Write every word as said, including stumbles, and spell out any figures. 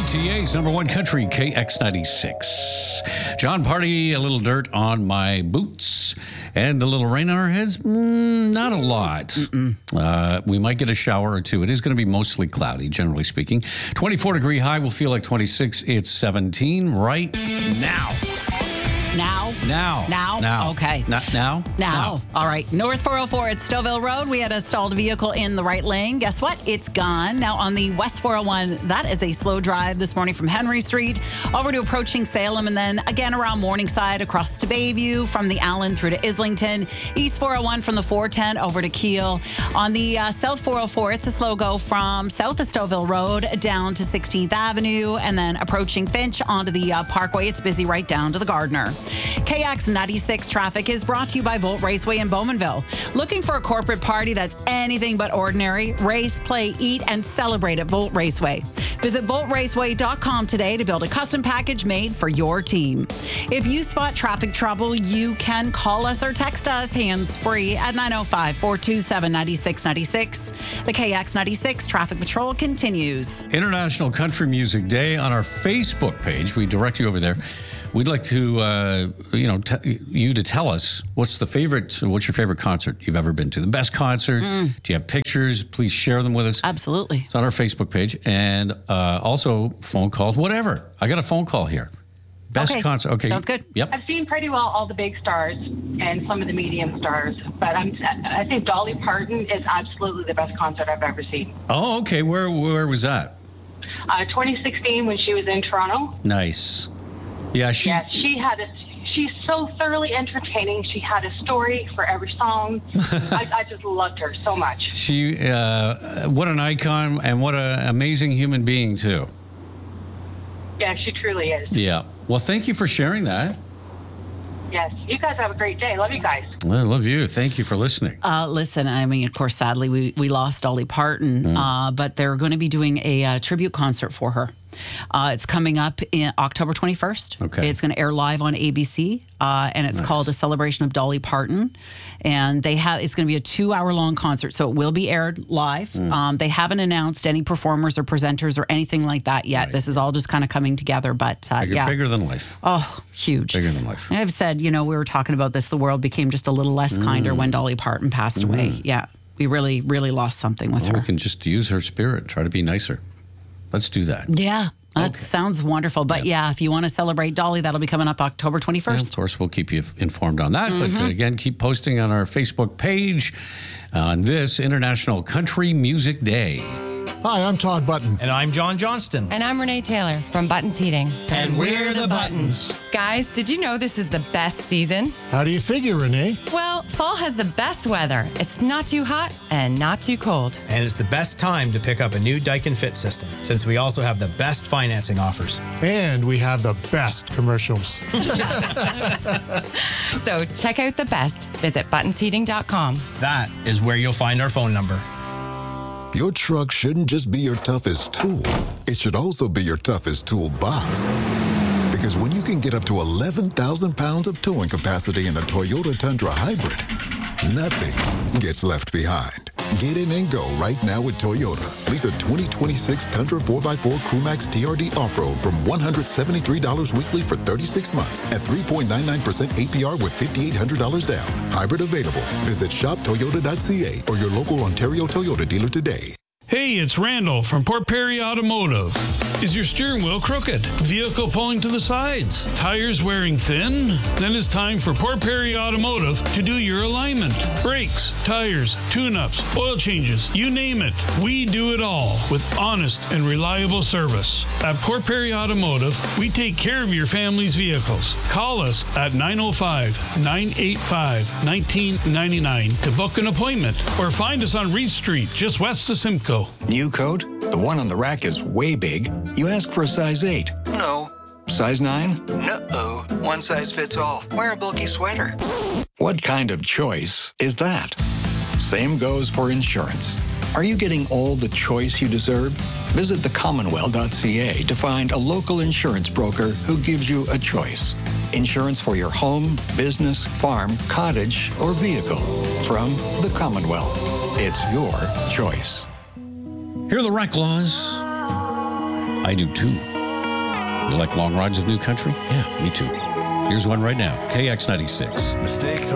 T A's number one country, K X ninety-six. John Party, a little dirt on my boots and a little rain on our heads. Mm, not a lot. Uh, we might get a shower or two. It is going to be mostly cloudy, generally speaking. twenty-four degree high will feel like twenty-six. It's seventeen right now. Now? Now. Now? Now. Okay. Not now? Now. All right. North four oh four at Stouffville Road. We had a stalled vehicle in the right lane. Guess what? It's gone. Now on the West four oh one, that is a slow drive this morning from Henry Street over to approaching Salem, and then again around Morningside across to Bayview, from the Allen through to Islington. East four oh one from the four ten over to Kiel. On the uh, South four oh four, it's a slow go from south of Stouffville Road down to sixteenth Avenue, and then approaching Finch onto the uh, Parkway. It's busy right down to the Gardner. K X ninety-six traffic is brought to you by Volt Raceway in Bowmanville. Looking for a corporate party that's anything but ordinary? Race, play, eat, and celebrate at Volt Raceway. Visit volt raceway dot com today to build a custom package made for your team. If you spot traffic trouble, you can call us or text us hands-free at nine oh five, four two seven, nine six nine six. The K X ninety-six Traffic Patrol continues. International Country Music Day on our Facebook page. We direct you over there. We'd like to, uh, you know, t- you to tell us what's the favorite, what's your favorite concert you've ever been to? The best concert? Mm. Do you have pictures? Please share them with us. Absolutely. It's on our Facebook page. And uh, also phone calls, whatever. I got a phone call here. Best okay. concert. Okay. Sounds good. Yep. I've seen pretty well all the big stars and some of the medium stars, but I'm, I think Dolly Parton is absolutely the best concert I've ever seen. Oh, okay. Where, where was that? Uh, twenty sixteen when she was in Toronto. Nice. Yeah, she. Yeah, she had a. She's so thoroughly entertaining. She had a story for every song. I, I just loved her so much. She, uh, what an icon and what an amazing human being too. Yeah, she truly is. Yeah. Well, thank you for sharing that. Yes, you guys have a great day. Love you guys. Well, I love you. Thank you for listening. Uh, listen, I mean, of course, sadly, we, we lost Dolly Parton, mm. uh, but they're going to be doing a uh, tribute concert for her. Uh, it's coming up in October twenty-first. Okay. It's going to air live on A B C, uh, and it's nice. called A Celebration of Dolly Parton. And they have it's going to be a two-hour-long concert, so it will be aired live. Mm. Um, they haven't announced any performers or presenters or anything like that yet. Right. This is all just kind of coming together, but uh, bigger, yeah. Bigger than life. Oh, huge. Bigger than life. I've said, you know, we were talking about this, the world became just a little less mm. kinder when Dolly Parton passed mm. away. Yeah, we really, really lost something with well, her. We can just use her spirit, try to be nicer. Let's do that. Yeah. That okay. sounds wonderful. But yeah. yeah, if you want to celebrate Dolly, that'll be coming up October twenty-first. And of course, we'll keep you informed on that. Mm-hmm. But uh, again, keep posting on our Facebook page on this International Country Music Day. Hi, I'm Todd Button. And I'm John Johnston. And I'm Renee Taylor from Buttons Heating. And we're the Buttons. Guys, did you know this is the best season? How do you figure, Renee? Well, fall has the best weather. It's not too hot and not too cold. And it's the best time to pick up a new Daikin Fit system, since we also have the best financing offers. And we have the best commercials. So check out the best. Visit buttons heating dot com. That is where you'll find our phone number. Your truck shouldn't just be your toughest tool. It should also be your toughest toolbox. Because when you can get up to eleven thousand pounds of towing capacity in a Toyota Tundra Hybrid, nothing gets left behind. Get in and go right now with Toyota. Lease a twenty twenty-six Tundra four by four Crewmax T R D Off-Road from one hundred seventy-three dollars weekly for thirty-six months at three point nine nine percent A P R with five thousand eight hundred dollars down. Hybrid available. Visit shop toyota dot c a or your local Ontario Toyota dealer today. Hey, it's Randall from Port Perry Automotive. Is your steering wheel crooked? Vehicle pulling to the sides? Tires wearing thin? Then it's time for Port Perry Automotive to do your alignment. Brakes, tires, tune-ups, oil changes, you name it. We do it all with honest and reliable service. At Port Perry Automotive, we take care of your family's vehicles. Call us at nine oh five, nine eight five, one nine nine nine to book an appointment or find us on Reed Street, just west of Simcoe. New coat? The one on the rack is way big. You ask for a size eight. No. Size nine? No. One size fits all. Wear a bulky sweater. What kind of choice is that? Same goes for insurance. Are you getting all the choice you deserve? Visit the commonwealth dot c a to find a local insurance broker who gives you a choice. Insurance for your home, business, farm, cottage, or vehicle. From the Commonwealth. It's your choice. Here are the wreck laws. I do too. You like long rides of new country? Yeah, me too. Here's one right now. K X ninety-six. Mistakes